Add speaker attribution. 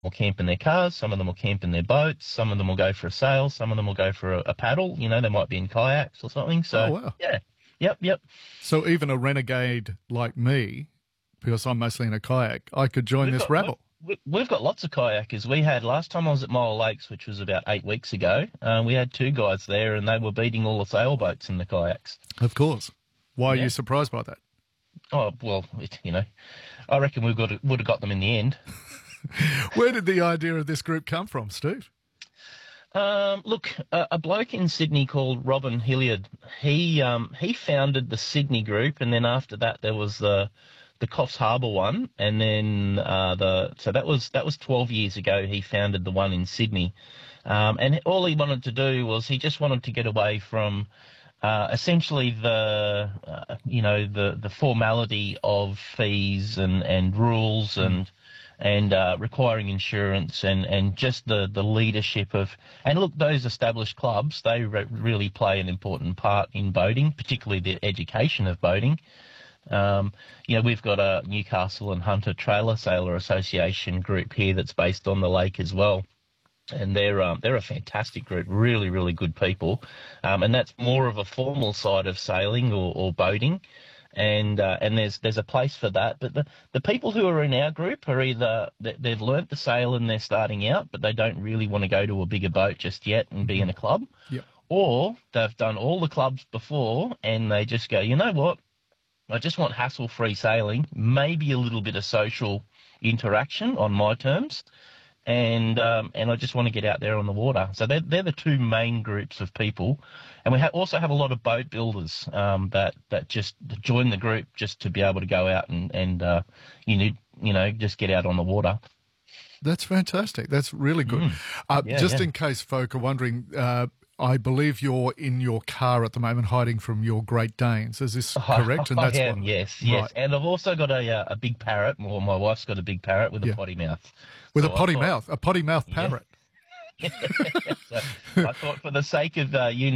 Speaker 1: will camp in their cars, some of them will camp in their boats, some of them will go for a sail, some of them will go for a paddle. You know, they might be in kayaks or something.
Speaker 2: Oh,
Speaker 1: So,
Speaker 2: wow.
Speaker 1: yeah, yep.
Speaker 2: So even a renegade like me, because I'm mostly in a kayak, I could join
Speaker 1: We've
Speaker 2: this
Speaker 1: got
Speaker 2: rabble.
Speaker 1: we've got lots of kayakers. We had last time I was at Mole Lakes, which was about 8 weeks ago. We had two guys there, and they were beating all the sailboats in the kayaks.
Speaker 2: Of course. Why are
Speaker 1: Yeah.
Speaker 2: you surprised by that?
Speaker 1: Oh well, I reckon would have got them in the end.
Speaker 2: Where did the idea of this group come from, Steve?
Speaker 1: Look, a bloke in Sydney called Robin Hilliard. He founded the Sydney group, and then after that there was the Coffs Harbour one, and then that was 12 years ago. He founded the one in Sydney, and all he wanted to do was he just wanted to get away from essentially the formality of fees and rules and requiring insurance and just the leadership of, and look, those established clubs, they really play an important part in boating, particularly the education of boating. We've got a Newcastle and Hunter Trailer Sailor Association group here that's based on the lake as well. And they're a fantastic group, really, really good people. And that's more of a formal side of sailing or boating. And there's a place for that. But the people who are in our group are either they've learnt to sail and they're starting out, but they don't really want to go to a bigger boat just yet and be in a club.
Speaker 2: Yep.
Speaker 1: Or they've done all the clubs before and they just go, you know what? I just want hassle-free sailing, maybe a little bit of social interaction on my terms, and I just want to get out there on the water. So they're the two main groups of people, and we also have a lot of boat builders that just join the group just to be able to go out and just get out on the water.
Speaker 2: That's fantastic. That's really good. In case folk are wondering, I believe you're in your car at the moment hiding from your Great Danes. Is this correct?
Speaker 1: And that's yes. Right. And I've also got a big parrot, or my wife's got a big parrot with a potty mouth.
Speaker 2: With a potty mouth parrot.
Speaker 1: So I thought for the sake of